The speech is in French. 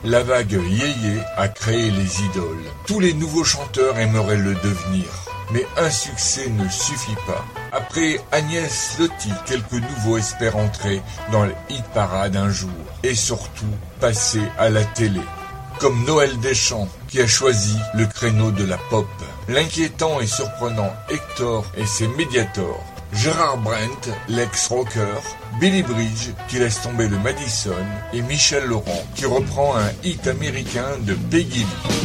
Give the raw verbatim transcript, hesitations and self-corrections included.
La vague yéyé a créé les idoles. Tous les nouveaux chanteurs aimeraient le devenir. Mais un succès ne suffit pas. Après Agnès Lotti, quelques nouveaux espèrent entrer dans le hit parade un jour. Et surtout, passer à la télé. Comme Noël Deschamps, qui a choisi le créneau de la pop. L'inquiétant et surprenant Hector et ses Mediators. Gérard Brent, l'ex-rocker. Billy Bridge, qui laisse tomber le Madison. Et Michel Laurent, qui reprend un hit américain de Peggy Lee.